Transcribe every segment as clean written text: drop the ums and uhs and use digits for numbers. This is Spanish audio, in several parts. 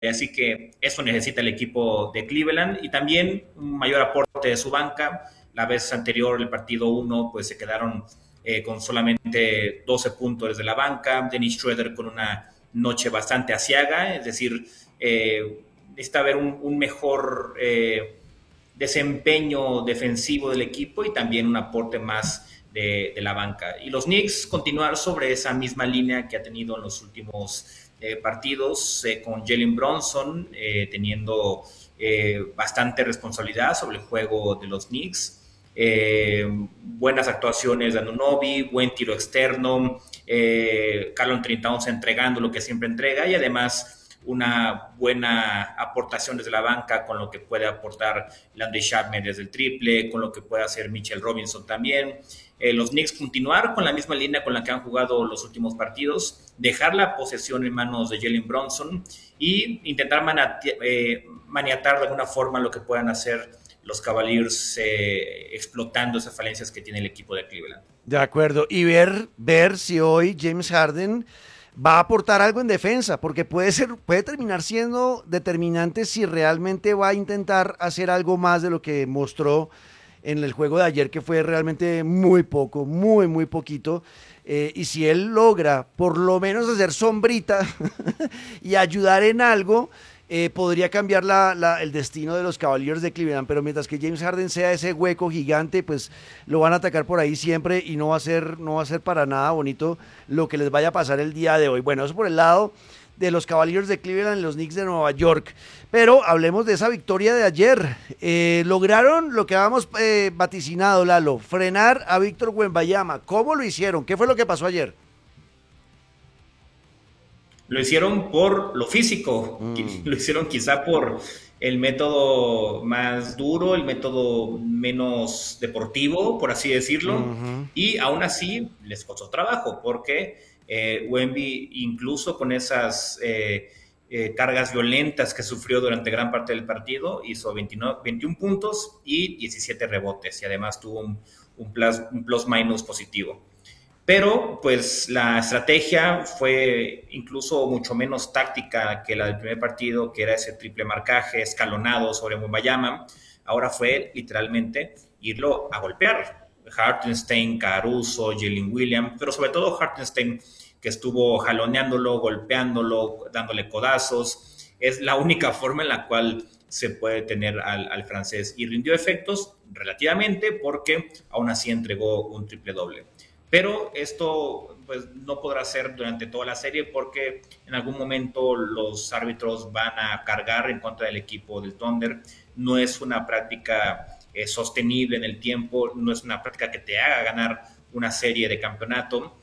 Así que eso necesita el equipo de Cleveland y también un mayor aporte de su banca. La vez anterior, el partido uno, pues se quedaron con solamente 12 puntos desde la banca. Dennis Schroeder con una noche bastante aciaga, es decir, necesita haber un mejor desempeño defensivo del equipo y también un aporte más de la banca. Y los Knicks continuar sobre esa misma línea que ha tenido en los últimos partidos, con Jalen Brunson bastante responsabilidad sobre el juego de los Knicks. Buenas actuaciones de Anunoby, buen tiro externo, Karl Anthony Towns entregando lo que siempre entrega y además una buena aportación desde la banca con lo que puede aportar Landry Shamet desde el triple, con lo que puede hacer Mitchell Robinson también. Los Knicks continuar con la misma línea con la que han jugado los últimos partidos, dejar la posesión en manos de Jalen Brunson y intentar maniatar de alguna forma lo que puedan hacer los Cavaliers, explotando esas falencias que tiene el equipo de Cleveland. De acuerdo, y ver si hoy James Harden va a aportar algo en defensa, porque puede terminar siendo determinante si realmente va a intentar hacer algo más de lo que mostró en el juego de ayer, que fue realmente muy poco, muy poquito. Y si él logra por lo menos hacer sombrita y ayudar en algo, podría cambiar el destino de los Cavaliers de Cleveland, pero mientras que James Harden sea ese hueco gigante, pues lo van a atacar por ahí siempre y no va a ser para nada bonito lo que les vaya a pasar el día de hoy. Bueno, eso por el lado de los Cavaliers de Cleveland y los Knicks de Nueva York. Pero hablemos de esa victoria de ayer. Lograron lo que habíamos vaticinado, Lalo, frenar a Víctor Wembanyama. ¿Cómo lo hicieron? ¿Qué fue lo que pasó ayer? Lo hicieron por lo físico, lo hicieron quizá por el método más duro, el método menos deportivo, por así decirlo, y aún así les costó trabajo, porque Wemby, incluso con esas cargas violentas que sufrió durante gran parte del partido, hizo 21 puntos y 17 rebotes, y además tuvo un plus-minus positivo. Pero pues la estrategia fue incluso mucho menos táctica que la del primer partido, que era ese triple marcaje escalonado sobre Wembanyama. Ahora fue literalmente irlo a golpear. Hartenstein, Caruso, Jalen Williams, pero sobre todo Hartenstein, que estuvo jaloneándolo, golpeándolo, dándole codazos. Es la única forma en la cual se puede tener al francés, y rindió efectos relativamente porque aún así entregó un triple doble. Pero esto pues no podrá ser durante toda la serie, porque en algún momento los árbitros van a cargar en contra del equipo del Thunder. No es una práctica sostenible en el tiempo, no es una práctica que te haga ganar una serie de campeonato,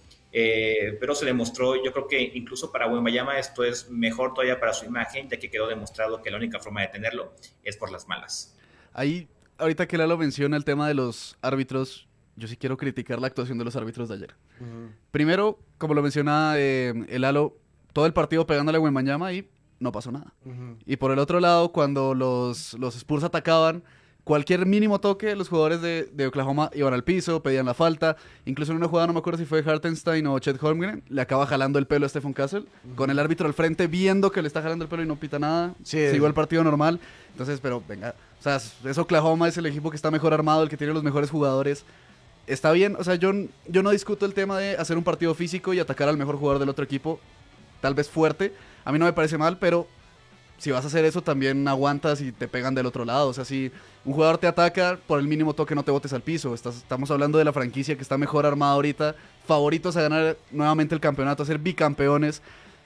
pero se demostró. Yo creo que incluso para Wembanyama esto es mejor todavía para su imagen, ya que quedó demostrado que la única forma de tenerlo es por las malas. Ahí, ahorita que Lalo menciona el tema de los árbitros, yo sí quiero criticar la actuación de los árbitros de ayer. Primero, como lo menciona el Lalo, todo el partido pegándole a Wembanyama y no pasó nada. Y por el otro lado, cuando los Spurs atacaban, cualquier mínimo toque, los jugadores de Oklahoma iban al piso, pedían la falta. Incluso en una jugada, no me acuerdo si fue Hartenstein o Chet Holmgren, le acaba jalando el pelo a Stephen Castle, con el árbitro al frente viendo que le está jalando el pelo y no pita nada. Sí, siguió el partido normal. Entonces, pero venga, o sea, es Oklahoma, es el equipo que está mejor armado, el que tiene los mejores jugadores. Está bien, o sea, yo no discuto el tema de hacer un partido físico y atacar al mejor jugador del otro equipo, tal vez fuerte. A mí no me parece mal, pero si vas a hacer eso, también aguantas y te pegan del otro lado. O sea, si un jugador te ataca, por el mínimo toque no te botes al piso. Estamos hablando de la franquicia que está mejor armada ahorita, favoritos a ganar nuevamente el campeonato, a ser bicampeones.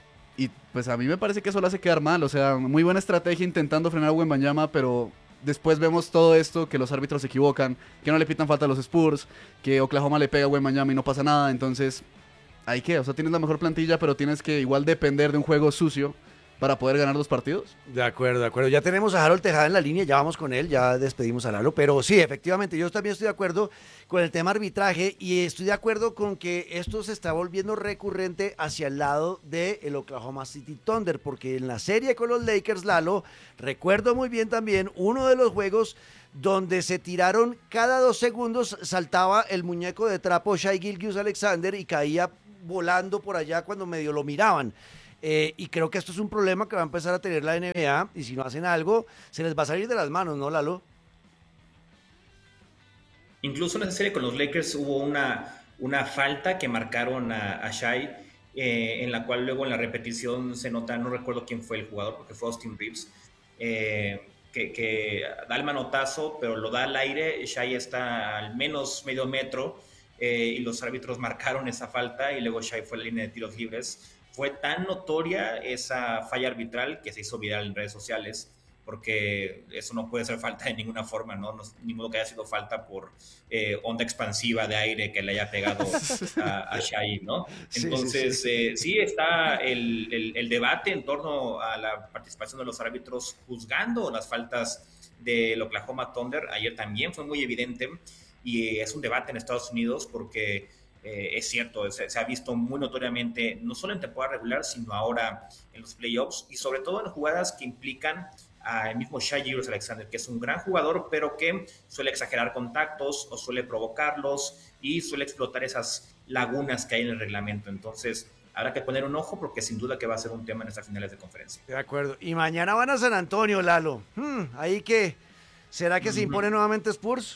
Y pues a mí me parece que eso lo hace quedar mal. O sea, muy buena estrategia intentando frenar a Wembanyama, pero después vemos todo esto, que los árbitros se equivocan, que no le pitan falta a los Spurs, que Oklahoma le pega a Wembanyama y no pasa nada. Entonces, ¿ahí qué? O sea, tienes la mejor plantilla, pero tienes que igual depender de un juego sucio para poder ganar los partidos. De acuerdo, de acuerdo. Ya tenemos a Harold Tejada en la línea, ya vamos con él, ya despedimos a Lalo, pero sí, efectivamente, yo también estoy de acuerdo con el tema arbitraje y estoy de acuerdo con que esto se está volviendo recurrente hacia el lado del Oklahoma City Thunder, porque en la serie con los Lakers, Lalo, recuerdo muy bien también uno de los juegos donde se tiraron cada 2 segundos, saltaba el muñeco de trapo Shai Gilgeous-Alexander y caía volando por allá cuando medio lo miraban. Y creo que esto es un problema que va a empezar a tener la NBA, y si no hacen algo, se les va a salir de las manos, ¿no, Lalo? Incluso en esa serie con los Lakers hubo una falta que marcaron a Shai, en la cual luego en la repetición se nota, no recuerdo quién fue el jugador, porque fue Austin Reeves, que da el manotazo, pero lo da al aire. Shai está al menos medio metro, y los árbitros marcaron esa falta y luego Shai fue a la línea de tiros libres. Fue tan notoria esa falla arbitral que se hizo viral en redes sociales, porque eso no puede ser falta de ninguna forma, ¿no? Ni modo que haya sido falta por onda expansiva de aire que le haya pegado a Shai, ¿no? Entonces, sí está el debate en torno a la participación de los árbitros juzgando las faltas del Oklahoma Thunder. Ayer también fue muy evidente, y es un debate en Estados Unidos porque es cierto, se ha visto muy notoriamente, no solo en temporada regular, sino ahora en los playoffs, y sobre todo en jugadas que implican al mismo Shai Gilgeous-Alexander, que es un gran jugador, pero que suele exagerar contactos o suele provocarlos y suele explotar esas lagunas que hay en el reglamento. Entonces, habrá que poner un ojo, porque sin duda que va a ser un tema en estas finales de conferencia. De acuerdo. Y mañana van a San Antonio, Lalo. Ahí que, ¿será que se impone nuevamente Spurs?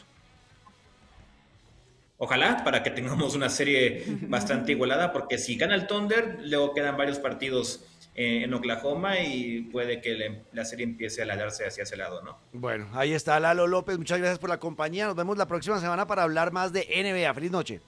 Ojalá, para que tengamos una serie bastante igualada, porque si gana el Thunder, luego quedan varios partidos en Oklahoma y puede que la serie empiece a alargarse hacia ese lado, ¿no? Bueno, ahí está Lalo López, muchas gracias por la compañía, nos vemos la próxima semana para hablar más de NBA. Feliz noche.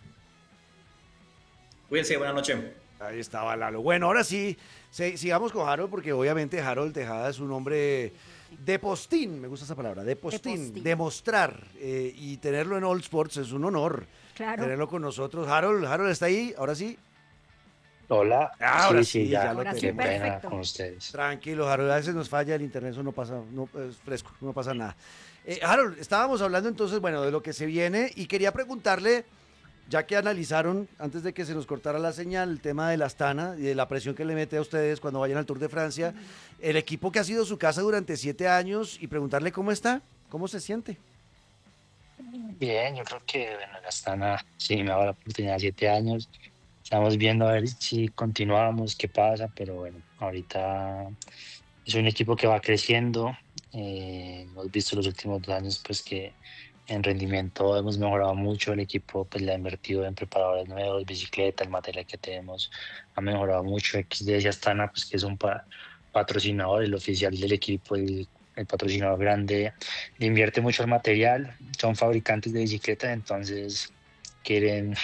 Cuídense, buenas noches. Ahí estaba Lalo. Bueno, ahora sí, sigamos con Harold, porque obviamente Harold Tejada es un hombre de postín, me gusta esa palabra, de postín. Demostrar, y tenerlo en All Sports es un honor. Claro. Tenerlo con nosotros. Harold está ahí, ahora sí. Hola. Ahora sí, ya ahora lo sí, tenemos. Qué pena perfecto. con ustedes. Tranquilo, Harold, a veces nos falla el internet, eso no pasa, no, es fresco, no pasa nada. Harold, estábamos hablando entonces, bueno, de lo que se viene, y quería preguntarle, ya que analizaron, antes de que se nos cortara la señal, el tema de la Astana y de la presión que le mete a ustedes cuando vayan al Tour de Francia, el equipo que ha sido su casa durante 7 años, y preguntarle cómo está, cómo se siente. Bien, yo creo que bueno, la Astana sí me ha dado la oportunidad de 7 años. Estamos viendo a ver si continuamos, qué pasa, pero bueno, ahorita es un equipo que va creciendo. Hemos visto los últimos 2 años pues que en rendimiento hemos mejorado mucho. El equipo pues le ha invertido en preparadores nuevos, bicicleta, el material que tenemos ha mejorado mucho. XD Astana, pues que es un patrocinador, el oficial del equipo, el patrocinador grande, le invierte mucho al material. Son fabricantes de bicicletas, entonces quieren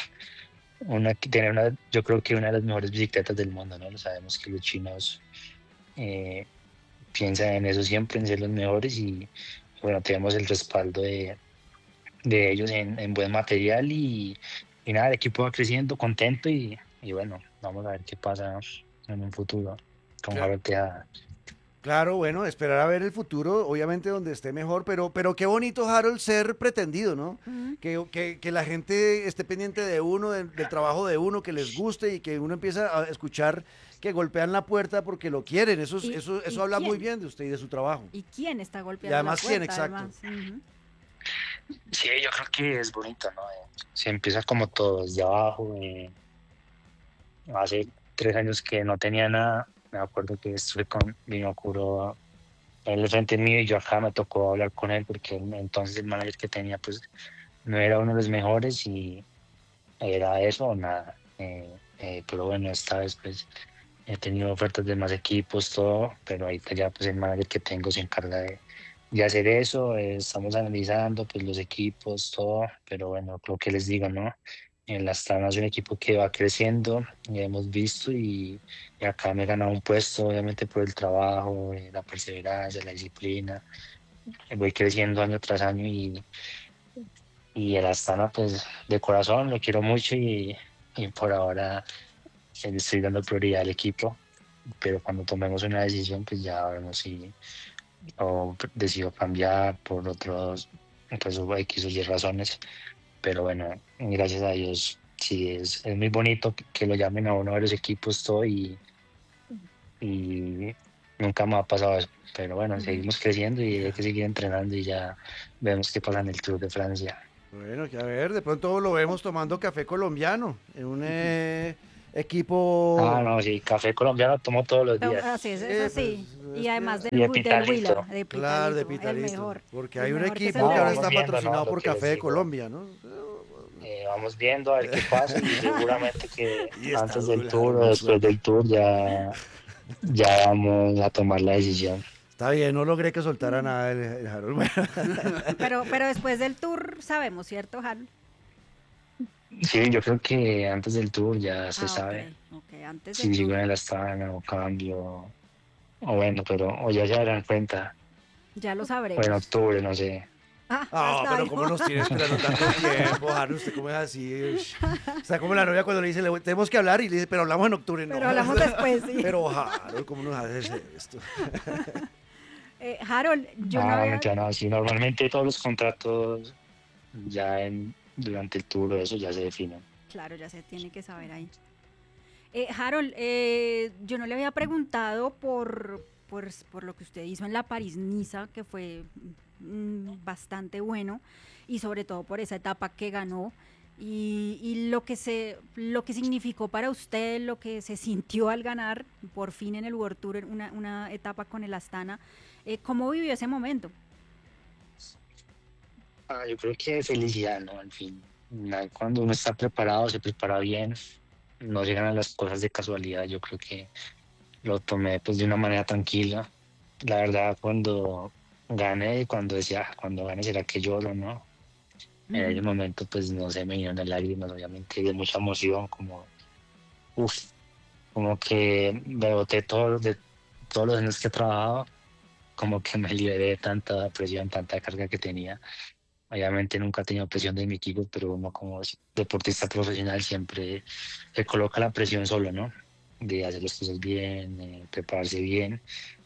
yo creo que una de las mejores bicicletas del mundo, ¿no? Lo sabemos que los chinos piensan en eso siempre, en ser los mejores, y bueno, tenemos el respaldo de ellos en buen material, y nada, el equipo va creciendo, contento, y bueno, vamos a ver qué pasa en un futuro con Harold Tejada. Claro, bueno, esperar a ver el futuro, obviamente donde esté mejor, pero qué bonito, Harold, ser pretendido, ¿no? Que la gente esté pendiente de uno, del trabajo de uno, que les guste, y que uno empieza a escuchar que golpean la puerta porque lo quieren. Eso habla quién? muy bien de usted y de su trabajo. ¿Y quién está golpeando Y además la puerta? quién, exacto. Además. Sí, yo creo que es bonito, ¿no? Se empieza como todo desde abajo. Hace 3 años que no tenía nada. Me acuerdo que estuve con Vinocuro él frente mío, y yo acá me tocó hablar con él porque entonces el manager que tenía pues no era uno de los mejores, y era eso o nada. Pero bueno, esta vez pues he tenido ofertas de más equipos, todo, pero ahorita ya pues el manager que tengo se encarga de hacer eso. Estamos analizando pues los equipos, todo, pero bueno, lo que les digo, ¿no? El Astana es un equipo que va creciendo, ya hemos visto, y acá me he ganado un puesto, obviamente por el trabajo, la perseverancia, la disciplina. Voy creciendo año tras año, y el Astana, pues de corazón lo quiero mucho, y por ahora le estoy dando prioridad al equipo, pero cuando tomemos una decisión, pues ya veremos si o decido cambiar por otros X o Y razones. Pero bueno, gracias a Dios, sí, es muy bonito que lo llamen a uno de los equipos, todo, y nunca me ha pasado eso. Pero bueno, seguimos creciendo y hay que seguir entrenando, y ya vemos qué pasa en el Tour de Francia. Bueno, que a ver, de pronto lo vemos tomando café colombiano equipo... No, sí, café colombiano tomo todos los días. Así es, eso sí. pues, Y además Y de del Huila, Pitalito. de claro, de Pitalito, el Pitalito. mejor. Porque El hay un mejor que es el equipo de que ahora Vamos está Huila. viendo, ¿no? patrocinado Lo por que les Café de digo. Colombia, ¿no? Vamos viendo a ver qué pasa y seguramente que Y está antes duro del el tour Harold, o el después sueldo. del tour ya vamos a tomar la decisión. Está bien, no logré que soltara nada el Harold. Bueno, Pero después del tour sabemos, ¿cierto, Harold? Sí, yo creo que antes del tour ya se Ok, sabe ok, antes del si sigo tour en el Astana o cambio, o bueno, pero o ya se darán cuenta, ya lo o en sabremos. octubre, no sé. ah, Hasta pero ahí. ¿cómo nos tiene esperando tanto tiempo, Harold? ¿Usted cómo es así? Ush. Está como la novia cuando le dice, tenemos que hablar y le dice, pero hablamos en octubre. No. Pero hablamos después, sí. Pero Harold, ¿cómo nos haces esto? Harold, yo no había... Mentira, no, sí, normalmente todos los contratos durante el tour o eso ya se definen. Claro, ya se tiene que saber ahí. Harold, yo no le había preguntado por lo que usted hizo en la París-Niza, que fue bastante bueno, y sobre todo por esa etapa que ganó, y lo que significó para usted, lo que se sintió al ganar, por fin en el World Tour, una etapa con el Astana. ¿Cómo vivió ese momento? Yo creo que felicidad, ¿no? Al fin, cuando uno está preparado, se prepara bien, no llegan a las cosas de casualidad. Yo creo que lo tomé pues de una manera tranquila. La verdad, cuando gané, cuando decía, cuando gane, ¿será que lloro, no? En ese momento, pues no sé, me vinieron las lágrimas, obviamente, de mucha emoción, uff, como que me boté de todos los años que he trabajado, como que me liberé de tanta presión, tanta carga que tenía. Obviamente nunca he tenido presión de mi equipo, pero uno como deportista profesional siempre se coloca la presión solo, ¿no? De hacer las cosas bien, prepararse bien.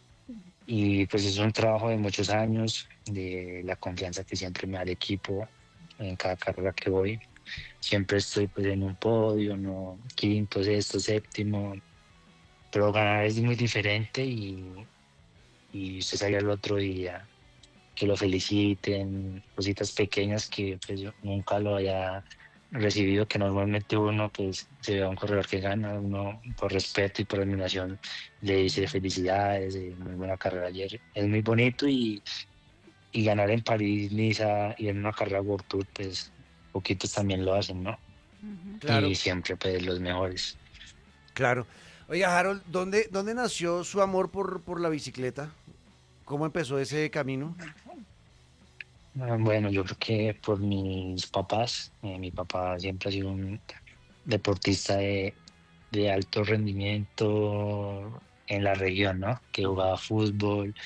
Y pues es un trabajo de muchos años, de la confianza que siempre me da el equipo en cada carrera que voy. Siempre estoy pues en un podio, no quinto, sexto, séptimo, pero ganar es muy diferente y usted sale al otro día, que lo feliciten, cositas pequeñas que pues yo nunca lo haya recibido, que normalmente uno pues se ve a un corredor que gana, uno por respeto y por admiración le dice felicidades, muy buena carrera ayer. Es muy bonito y ganar en París, Niza y en una carrera World Tour, pues poquitos también lo hacen, ¿no? Claro, Y siempre pues los mejores. claro. Oiga, Harold, ¿dónde nació su amor por la bicicleta? ¿Cómo empezó ese camino? Bueno, yo creo que por mis papás, mi papá siempre ha sido un deportista de alto rendimiento en la región, ¿no? Que jugaba fútbol,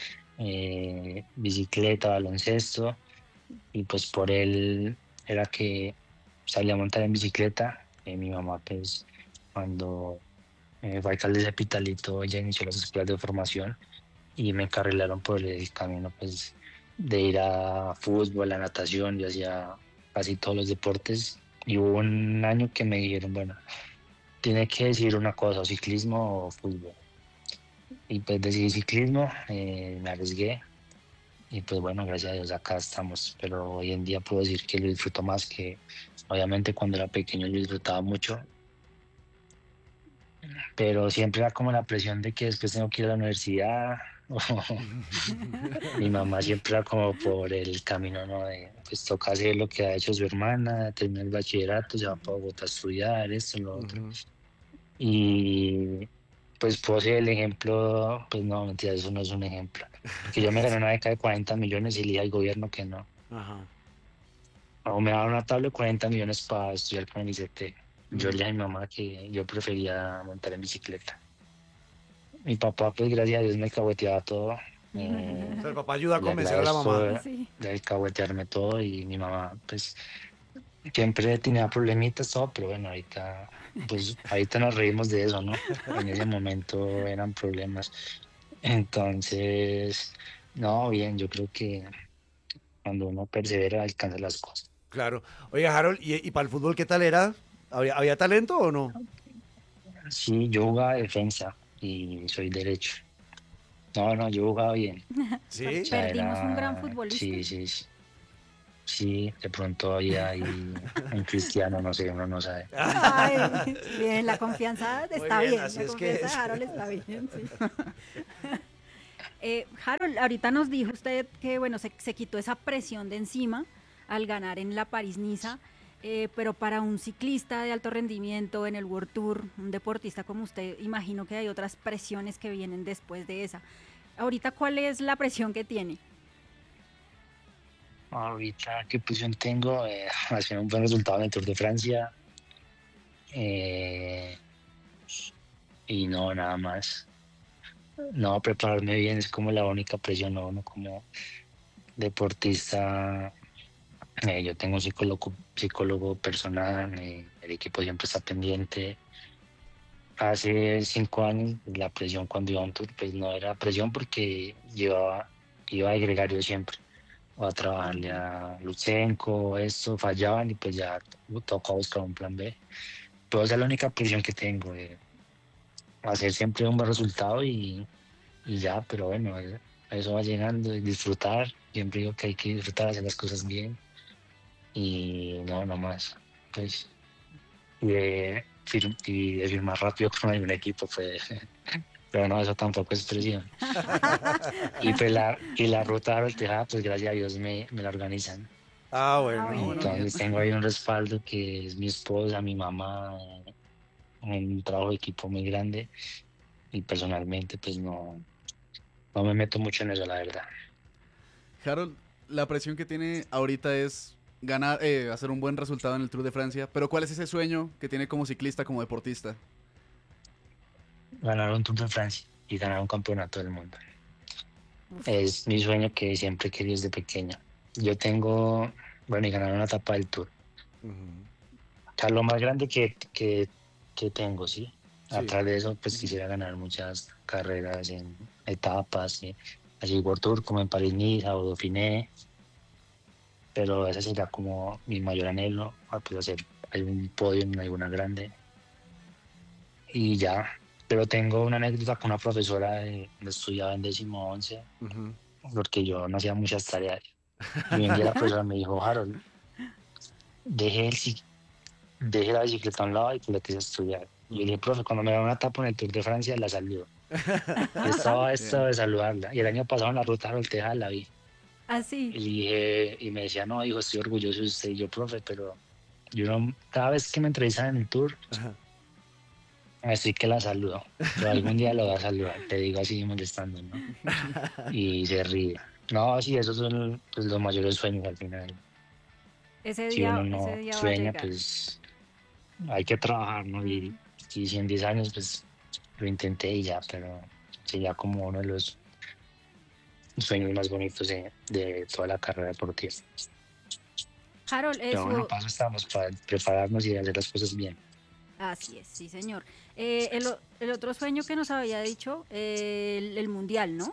bicicleta, baloncesto, y pues por él era que salía a montar en bicicleta. Mi mamá, pues, cuando fue alcalde de Pitalito, ella inició las escuelas de formación y me encarrilaron por el camino, pues, de ir a fútbol, a natación, yo hacía casi todos los deportes, y hubo un año que me dijeron, bueno, tiene que decidir una cosa, o ciclismo o fútbol. Y pues decidí ciclismo, me arriesgué y pues bueno, gracias a Dios acá estamos. Pero hoy en día puedo decir que lo disfruto más, que obviamente cuando era pequeño lo disfrutaba mucho, pero siempre era como la presión de que después tengo que ir a la universidad. Mi mamá siempre era como por el camino, ¿no? De, pues toca hacer lo que ha hecho su hermana, terminar el bachillerato, se va para Bogotá a estudiar, esto, lo otro. Ujú. Y pues puedo ser el ejemplo, pues no, mentira, eso no es un ejemplo. Porque yo me gané una beca de 40 millones y le dije al gobierno que no. Ajá. O me daban una tabla de 40 millones para estudiar con el ICT. Yo le Ujú. dije a mi mamá que yo prefería montar en bicicleta. Mi papá, pues gracias a Dios me cahueteaba todo. O sea, el papá ayuda a Le convencer a la agradezco mamá. Sí. de cahuetearme todo, y mi mamá, pues siempre tenía problemitas, todo, pero bueno, ahorita nos reímos de eso, ¿no? En ese momento eran problemas. Entonces, no, bien, yo creo que cuando uno persevera alcanza las cosas. Claro. Oiga, Harold, ¿y para el fútbol qué tal era? ¿Había talento o no? Sí, yo jugaba defensa y soy derecho. No, yo jugaba bien. O Sí. sea, Perdimos un gran futbolista. sí, sí, sí. Sí, de pronto había ahí un cristiano, no sé, uno no sabe. Ay, bien, la confianza Muy está bien, bien, así la es que confianza de es. Harold está bien, sí. Harold, ahorita nos dijo usted que, bueno, se quitó esa presión de encima al ganar en la París-Niza, pero para un ciclista de alto rendimiento en el World Tour, un deportista como usted, imagino que hay otras presiones que vienen después de esa. Ahorita, ¿cuál es la presión que tiene? Ahorita, ¿qué posición tengo? Hacer un buen resultado en el Tour de Francia. eh, y no, nada más. No, prepararme bien es como la única presión, no, uno como deportista. Yo tengo un psicólogo personal, el equipo siempre está pendiente. Hace 5 años la presión cuando iba a un tour, pues no era presión porque iba a gregario siempre, o a trabajarle a Lutsenko, esto, fallaban y pues ya tocó buscar un plan B. Pero esa es la única presión que tengo, hacer siempre un buen resultado y ya, pero bueno, eso va llegando y disfrutar. Siempre digo que hay que disfrutar, hacer las cosas bien y no, no más. Pues, y de firmar rápido con algún equipo, pues, pero no, eso tampoco es presión. Y la ruta de Tejada, pues gracias a Dios me la organizan. Ah, Ah, bueno. Ah, bueno, bueno. bien. Entonces tengo ahí un respaldo que es mi esposa, mi mamá, un trabajo de equipo muy grande y personalmente pues no me meto mucho en eso, la verdad. Harold, la presión que tiene ahorita es ganar, hacer un buen resultado en el Tour de Francia, pero ¿cuál es ese sueño que tiene como ciclista, como deportista? Ganar un Tour de Francia y ganar un campeonato del mundo. Uf. Es mi sueño que siempre he querido desde pequeño. Yo tengo, bueno, y ganar una etapa del Tour. Ujú. O sea, lo más grande que tengo, ¿sí? Sí. Atrás de eso, pues quisiera ganar muchas carreras en etapas, ¿sí? Así World Tour como en París-Niza o Dauphiné, pero ese sería como mi mayor anhelo, pues hacer algún podio en alguna grande y ya. Pero tengo una anécdota con una profesora de estudiaba en 10.º 11, Ujú. porque yo no hacía muchas tareas. Y un día la profesora me dijo, Harold, deje, el, ci- deje la bicicleta a un lado y que a estudiar. Y yo le dije, Ujú. profe, cuando me da una etapa en el Tour de Francia, la saludo. Y estaba esto Bien. de saludarla. Y el año pasado en la ruta Volteja la vi. Así. Y le dije, y me decía, no, hijo, estoy orgulloso de usted. Y yo, profe, pero yo no, cada vez que me entrevistan en el tour, Ajá. así que la saludo. Pero algún día lo voy a saludar, te digo así molestando, ¿no? Y se ríe. No, sí, esos son pues, los mayores sueños al final. Si uno Ese no día va a sueña, llegar. pues hay que trabajar, ¿no? Y Mm. si en 10 años, pues lo intenté y ya, pero sería como uno de los sueños más bonitos de toda la carrera deportiva. Harold, Pero bueno, paso estamos para prepararnos y hacer las cosas bien. así es, sí, señor. El otro sueño que nos había dicho, el mundial, ¿no?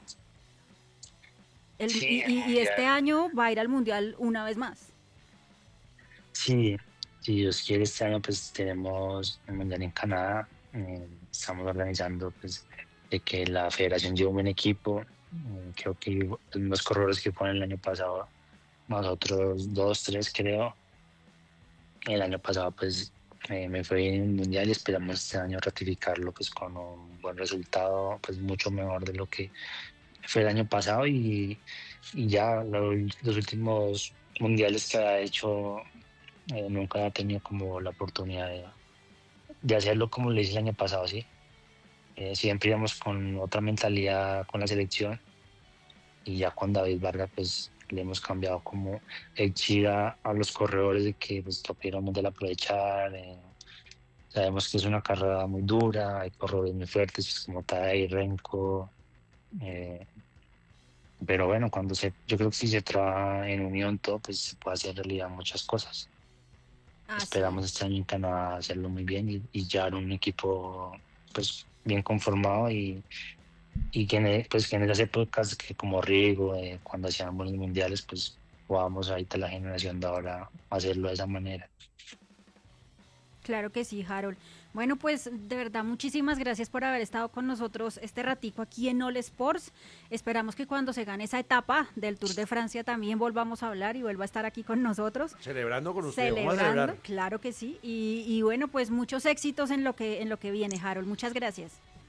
Sí, el Y este mundial. año va a ir al mundial una vez más. Sí, si Dios quiere, este año pues tenemos el mundial en Canadá. Estamos organizando pues de que la federación lleve un buen equipo. Creo que los mismos corredores que ponen el año pasado, nosotros dos, tres creo. El año pasado pues me fue bien en el mundial y esperamos este año ratificarlo pues con un buen resultado, pues mucho mejor de lo que fue el año pasado y ya los últimos mundiales que ha hecho, nunca ha tenido como la oportunidad de hacerlo como le hice el año pasado, ¿sí? Siempre íbamos con otra mentalidad con la selección y ya con David Vargas pues le hemos cambiado como el chip a los corredores de que pues topieron de aprovechar. Sabemos que es una carrera muy dura, hay corredores muy fuertes pues, como Tai, Renko, eh, pero bueno, yo creo que si se trabaja en unión todo, pues se puede hacer realidad muchas cosas. Así Esperamos es. este año en Canadá hacerlo muy bien y llevar un equipo pues bien conformado y pues, que en esas épocas que como Rigo, cuando hacían buenos mundiales, pues podamos ahorita la generación de ahora hacerlo de esa manera. Claro que sí, Harold. Bueno, pues de verdad, muchísimas gracias por haber estado con nosotros este ratico aquí en All Sports. Esperamos que cuando se gane esa etapa del Tour de Francia también volvamos a hablar y vuelva a estar aquí con nosotros. Celebrando con ustedes, Celebrando, vamos a celebrar. claro que sí. Y bueno, pues muchos éxitos en lo que viene, Harold. Muchas gracias.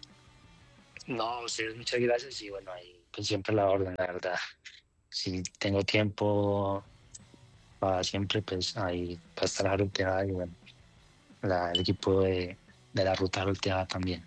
No, ustedes muchas gracias y bueno, ahí pues siempre la orden, la verdad. Si tengo tiempo para siempre, pues ahí va a estar Harold Tejada y bueno, el equipo de la Ruta Harold Tejada también.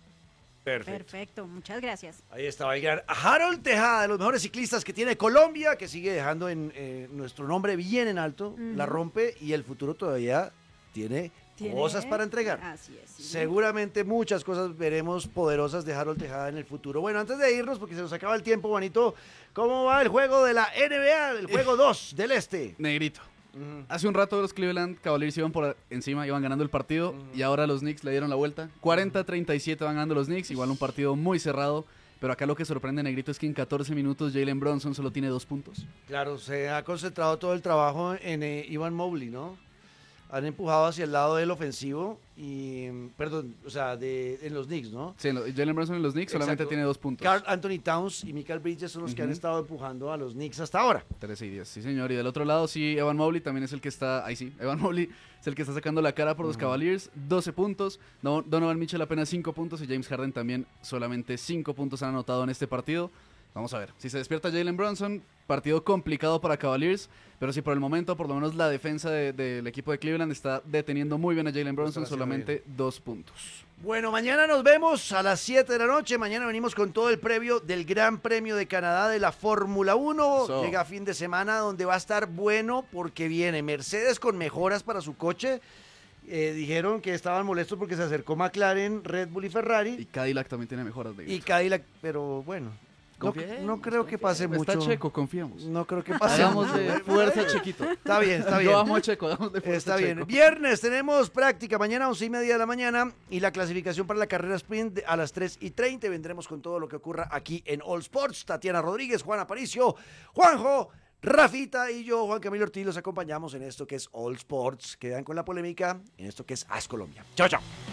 Perfecto, muchas gracias. Ahí estaba el gran Harold Tejada, de los mejores ciclistas que tiene Colombia, que sigue dejando nuestro nombre bien en alto, la rompe y el futuro todavía tiene cosas para entregar. Así es. Sí. Seguramente muchas cosas veremos poderosas de Harold Tejada en el futuro. Bueno, antes de irnos, porque se nos acaba el tiempo, Juanito, ¿cómo va el juego de la NBA, el juego 2 del Este? Negrito. Hace un rato los Cleveland Cavaliers iban por encima, iban ganando el partido y ahora los Knicks le dieron la vuelta. 40-37 van ganando los Knicks, igual un partido muy cerrado. Pero acá lo que sorprende, Negrito, es que en 14 minutos Jalen Brunson solo tiene 2 puntos. Claro, se ha concentrado todo el trabajo en Evan Mobley, ¿no? Han empujado hacia el lado del ofensivo y, perdón, o sea, en los Knicks, ¿no? Sí, Jalen Brunson en los Knicks solamente Exacto. tiene 2 puntos. Karl Anthony Towns y Michael Bridges son los que han estado empujando a los Knicks hasta ahora. 13 y 10, sí señor. Y del otro lado, sí, Evan Mobley también es el que está, ahí sí, Evan Mobley es el que está sacando la cara por los Cavaliers, 12 puntos. Donovan Mitchell apenas 5 puntos y James Harden también solamente 5 puntos han anotado en este partido. Vamos a ver, si se despierta Jalen Brunson, partido complicado para Cavaliers, pero si por el momento, por lo menos la defensa del equipo de Cleveland está deteniendo muy bien a Jalen Brunson, solamente 2 puntos. Bueno, mañana nos vemos a las 7 de la noche. Mañana venimos con todo el previo del Gran Premio de Canadá de la Fórmula 1. Llega fin de semana donde va a estar bueno porque viene Mercedes con mejoras para su coche. Dijeron que estaban molestos porque se acercó McLaren, Red Bull y Ferrari. Y Cadillac también tiene mejoras de Y Cadillac, pero bueno. No creo que pase mucho. Está Checo, confiamos. No creo que pase Hagamos de fuerza Chequito. Está bien, está bien. Yo amo a Checo, hagamos de fuerza Está bien. Checo. Viernes tenemos práctica, mañana 11:30 de la mañana y la clasificación para la carrera sprint a las 3:30. Vendremos con todo lo que ocurra aquí en All Sports. Tatiana Rodríguez, Juan Aparicio, Juanjo, Rafita y yo, Juan Camilo Ortiz, los acompañamos en esto que es All Sports. Quedan con la polémica en esto que es As Colombia. Chao, chao.